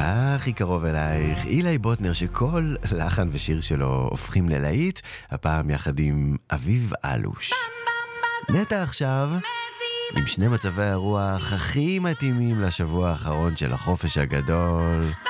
הכי קרוב אלייך, אילי בוטנר, שכל לחן ושיר שלו הופכים ללהיט, הפעם יחד עם אביב אלוש. נטע עכשיו עם שני מצבי הרוח הכי מתאימים לשבוע האחרון של החופש הגדול.